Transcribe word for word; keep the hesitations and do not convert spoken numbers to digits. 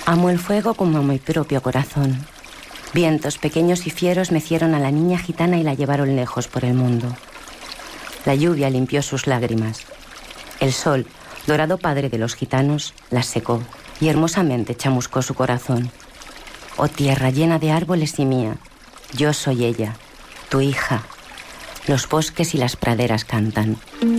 Amo el fuego como a mi propio corazón. Vientos pequeños y fieros mecieron a la niña gitana y la llevaron lejos por el mundo. La lluvia limpió sus lágrimas. El sol, dorado padre de los gitanos, las secó y hermosamente chamuscó su corazón. Oh tierra llena de árboles y mía, yo soy ella, tu hija. Los bosques y las praderas cantan.